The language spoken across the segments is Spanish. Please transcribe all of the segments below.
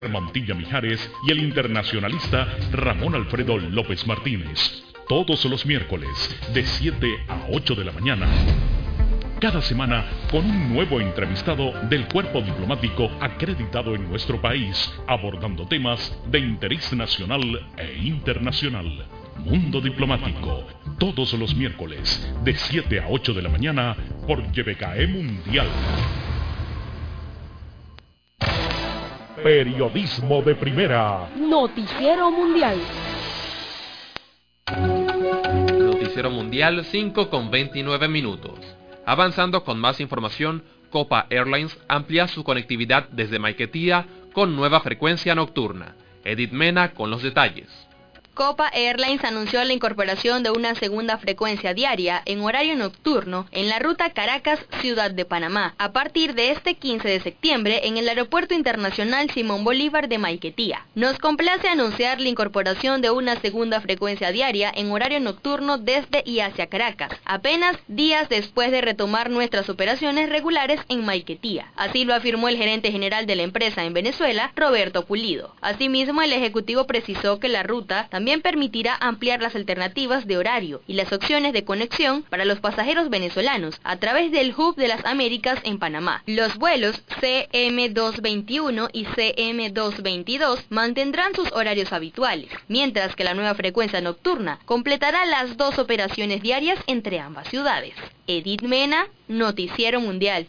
Mantilla Mijares y el internacionalista Ramón Alfredo López Martínez. Todos los miércoles, de 7 a 8 de la mañana. Cada semana con un nuevo entrevistado del cuerpo diplomático acreditado en nuestro país, abordando temas de interés nacional e internacional. Mundo Diplomático, todos los miércoles, de 7 a 8 de la mañana, por YBKE Mundial. Periodismo de primera. Noticiero Mundial. Noticiero Mundial 5:29. Avanzando con más información, Copa Airlines amplía su conectividad desde Maiquetía con nueva frecuencia nocturna. Edith Mena con los detalles. Copa Airlines anunció la incorporación de una segunda frecuencia diaria en horario nocturno en la ruta Caracas-Ciudad de Panamá, a partir de este 15 de septiembre en el Aeropuerto Internacional Simón Bolívar de Maiquetía. Nos complace anunciar la incorporación de una segunda frecuencia diaria en horario nocturno desde y hacia Caracas, apenas días después de retomar nuestras operaciones regulares en Maiquetía. Así lo afirmó el gerente general de la empresa en Venezuela, Roberto Pulido. Asimismo, el ejecutivo precisó que la ruta también permitirá ampliar las alternativas de horario y las opciones de conexión para los pasajeros venezolanos a través del Hub de las Américas en Panamá. Los vuelos CM221 y CM222 mantendrán sus horarios habituales, mientras que la nueva frecuencia nocturna completará las dos operaciones diarias entre ambas ciudades. Edith Mena, Noticiero Mundial.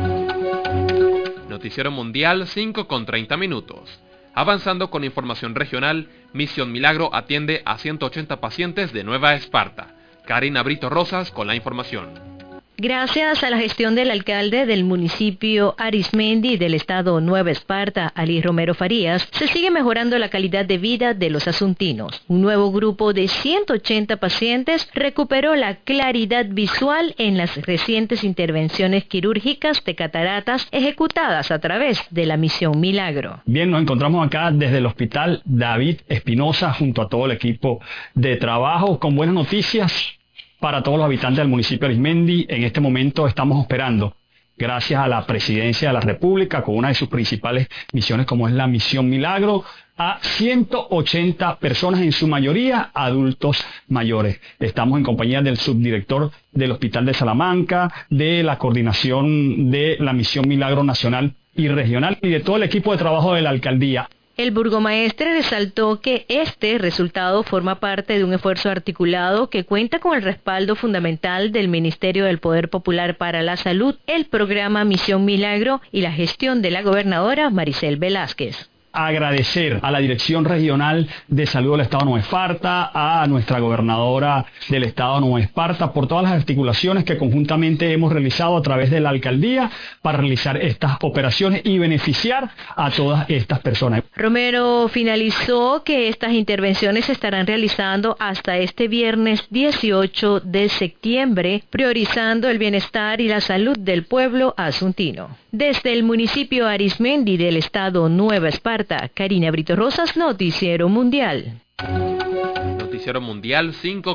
Noticiero Mundial 5:30. Avanzando con información regional, Misión Milagro atiende a 180 pacientes de Nueva Esparta. Karina Brito Rosas con la información. Gracias a la gestión del alcalde del municipio Arismendi del estado Nueva Esparta, Ali Romero Farías, se sigue mejorando la calidad de vida de los asuntinos. Un nuevo grupo de 180 pacientes recuperó la claridad visual en las recientes intervenciones quirúrgicas de cataratas ejecutadas a través de la Misión Milagro. Bien, nos encontramos acá desde el Hospital David Espinosa junto a todo el equipo de trabajo con buenas noticias para todos los habitantes del municipio de Arismendi. En este momento estamos operando, gracias a la Presidencia de la República, con una de sus principales misiones como es la Misión Milagro, a 180 personas, en su mayoría adultos mayores. Estamos en compañía del subdirector del Hospital de Salamanca, de la coordinación de la Misión Milagro Nacional y Regional y de todo el equipo de trabajo de la alcaldía. El burgomaestre resaltó que este resultado forma parte de un esfuerzo articulado que cuenta con el respaldo fundamental del Ministerio del Poder Popular para la Salud, el programa Misión Milagro y la gestión de la gobernadora Maricel Velázquez. Agradecer a la Dirección Regional de Salud del Estado de Nueva Esparta, a nuestra gobernadora del Estado de Nueva Esparta, por todas las articulaciones que conjuntamente hemos realizado a través de la alcaldía para realizar estas operaciones y beneficiar a todas estas personas. Romero finalizó que estas intervenciones se estarán realizando hasta este viernes 18 de septiembre, priorizando el bienestar y la salud del pueblo asuntino. Desde el municipio Arismendi del estado Nueva Esparta, Karina Brito Rosas, Noticiero Mundial. Noticiero Mundial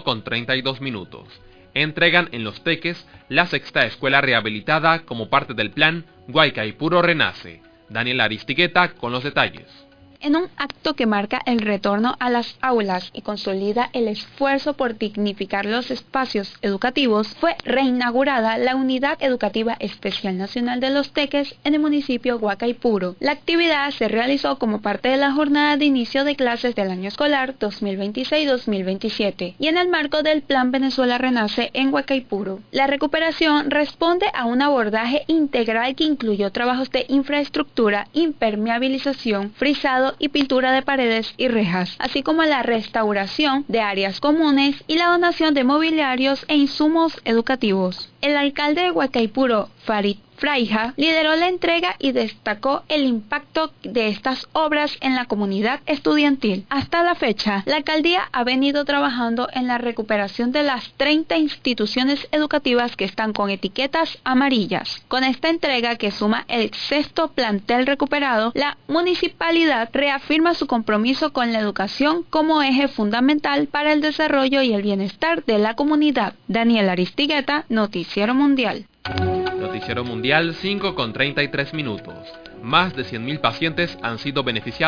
5:32. Entregan en Los Teques la sexta escuela rehabilitada como parte del plan Guaycaipuro Renace. Daniela Aristigueta con los detalles. En un acto que marca el retorno a las aulas y consolida el esfuerzo por dignificar los espacios educativos, fue reinaugurada la Unidad Educativa Especial Nacional de Los Teques en el municipio Guaycaipuro. La actividad se realizó como parte de la jornada de inicio de clases del año escolar 2026-2027 y en el marco del Plan Venezuela Renace en Guaycaipuro. La recuperación responde a un abordaje integral que incluyó trabajos de infraestructura, impermeabilización, frisado y pintura de paredes y rejas, así como la restauración de áreas comunes y la donación de mobiliarios e insumos educativos. El alcalde de Guaycaipuro, Farid Fraija, lideró la entrega y destacó el impacto de estas obras en la comunidad estudiantil. Hasta la fecha, la alcaldía ha venido trabajando en la recuperación de las 30 instituciones educativas que están con etiquetas amarillas. Con esta entrega, que suma el sexto plantel recuperado, la municipalidad reafirma su compromiso con la educación como eje fundamental para el desarrollo y el bienestar de la comunidad. Daniela Aristigueta, Noticiero Mundial. Noticiero Mundial 5:33. Más de 100.000 pacientes han sido beneficiados